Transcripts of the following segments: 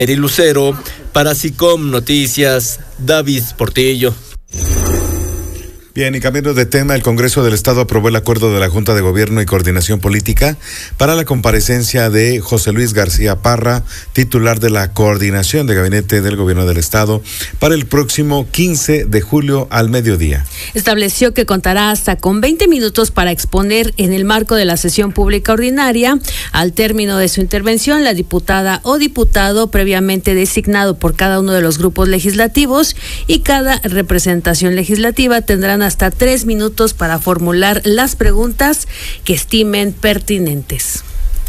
Eri Lucero, para SICOM Noticias, David Portillo. Bien, y cambiando de tema, el Congreso del Estado aprobó el acuerdo de la Junta de Gobierno y Coordinación Política para la comparecencia de José Luis García Parra, titular de la Coordinación de Gabinete del Gobierno del Estado, para el próximo 15 de julio al mediodía. Estableció que contará hasta con 20 minutos para exponer en el marco de la sesión pública ordinaria. Al término de su intervención, la diputada o diputado previamente designado por cada uno de los grupos legislativos y cada representación legislativa tendrán hasta 3 minutos para formular las preguntas que estimen pertinentes.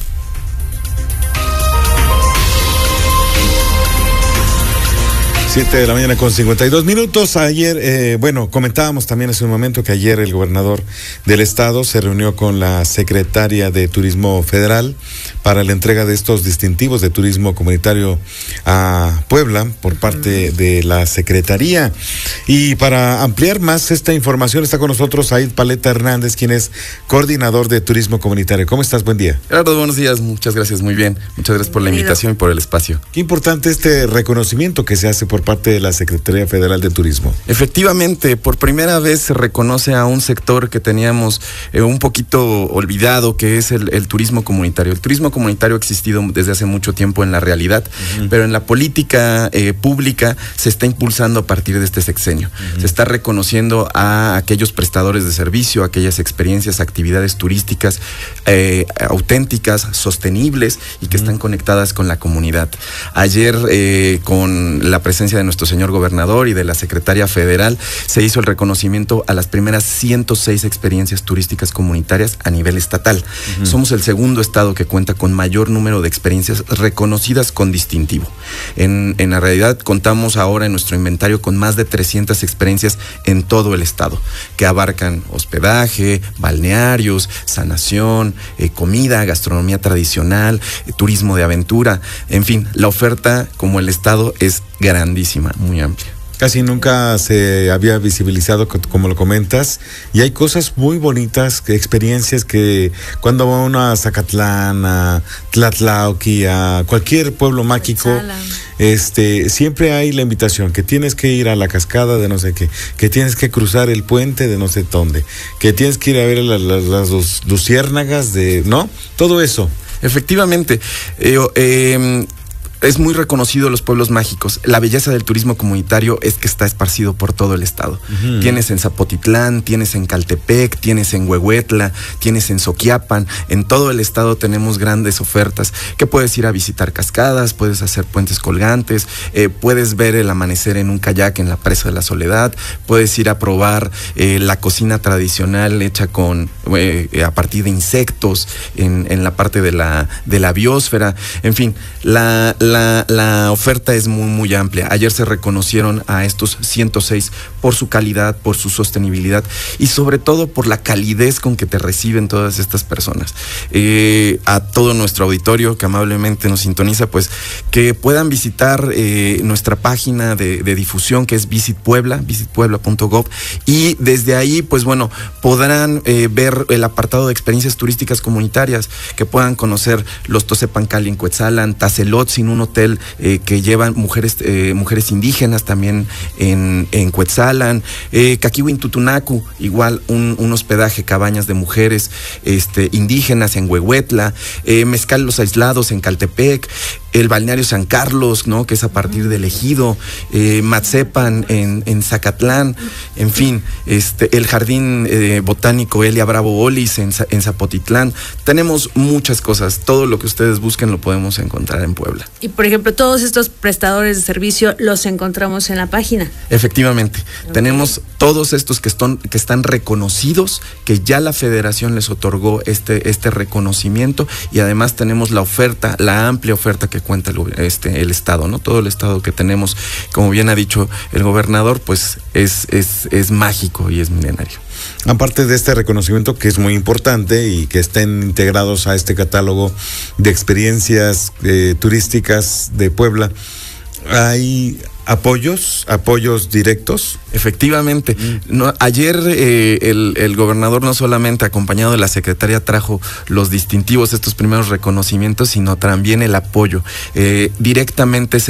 Siete de la mañana con 52 minutos. Ayer, comentábamos también hace un momento que ayer el gobernador del estado se reunió con la secretaria de Turismo Federal para la entrega de estos distintivos de turismo comunitario a Puebla por parte de la Secretaría. Y para ampliar más esta información está con nosotros Aid Paleta Hernández, quien es coordinador de Turismo Comunitario. ¿Cómo estás? Buen día. Gerardo, buenos días. Muchas gracias. Muy bien. Muchas gracias por la invitación y por el espacio. Qué importante este reconocimiento que se hace por parte de la Secretaría Federal de Turismo. Efectivamente, por primera vez se reconoce a un sector que teníamos un poquito olvidado, que es el turismo comunitario. El turismo comunitario ha existido desde hace mucho tiempo en la realidad, pero en la política pública se está impulsando a partir de este sexenio. Se está reconociendo a aquellos prestadores de servicio, aquellas experiencias, actividades turísticas auténticas, sostenibles y que están conectadas con la comunidad. Ayer, con la presencia de nuestro señor gobernador y de la secretaria federal, se hizo el reconocimiento a las primeras 106 experiencias turísticas comunitarias a nivel estatal. Somos el segundo estado que cuenta con mayor número de experiencias reconocidas con distintivo. En la realidad contamos ahora en nuestro inventario con más de 300 experiencias en todo el estado, que abarcan hospedaje, balnearios, sanación, comida, gastronomía tradicional, turismo de aventura, en fin, la oferta como el estado es grandísima, muy amplia. Casi nunca se había visibilizado, como lo comentas, y hay cosas muy bonitas, experiencias que cuando va uno a Zacatlán, a Tlatlauqui, a cualquier pueblo mágico, siempre hay la invitación, que tienes que ir a la cascada de no sé qué, que tienes que cruzar el puente de no sé dónde, que tienes que ir a ver las luciérnagas ¿no? Todo eso. Efectivamente, es muy reconocido los pueblos mágicos. La belleza del turismo comunitario es que está esparcido por todo el estado. Tienes en Zapotitlán, tienes en Caltepec, tienes en Huehuetla, tienes en Soquiapan. En todo el estado tenemos grandes ofertas, que puedes ir a visitar cascadas, puedes hacer puentes colgantes, puedes ver el amanecer en un kayak en la Presa de la Soledad, puedes ir a probar la cocina tradicional hecha a partir de insectos en la parte de la biosfera. En fin, la oferta es muy, muy amplia. Ayer se reconocieron a estos 106 por su calidad, por su sostenibilidad y sobre todo por la calidez con que te reciben todas estas personas. A todo nuestro auditorio que amablemente nos sintoniza, pues que puedan visitar nuestra página de difusión, que es visitpuebla.gov, y desde ahí, pues bueno, podrán ver el apartado de experiencias turísticas comunitarias, que puedan conocer los Tosepancali en Cuetzalan, Tazelot, un hotel que llevan mujeres indígenas también en Cuetzalan, Caquihuintutunacu, igual un hospedaje, cabañas de mujeres indígenas en Huehuetla, Mezcal Los Aislados en Caltepec, el balneario San Carlos, ¿no?, que es a partir del Ejido, Matzepan en Zacatlán, en fin, el jardín botánico Elia Bravo Olis en Zapotitlán. Tenemos muchas cosas, todo lo que ustedes busquen lo podemos encontrar en Puebla. Y por ejemplo, todos estos prestadores de servicio los encontramos en la página. Efectivamente, tenemos todos estos que están reconocidos, que ya la Federación les otorgó este reconocimiento, y además tenemos la oferta, la amplia oferta que cuenta el estado, ¿no? Todo el estado que tenemos, como bien ha dicho el gobernador, pues es mágico y es milenario. Aparte de este reconocimiento, que es muy importante y que estén integrados a este catálogo de experiencias turísticas de Puebla, ¿hay apoyos directos? Efectivamente. Ayer el gobernador, no solamente acompañado de la secretaria, trajo los distintivos, estos primeros reconocimientos, sino también el apoyo. Directamente se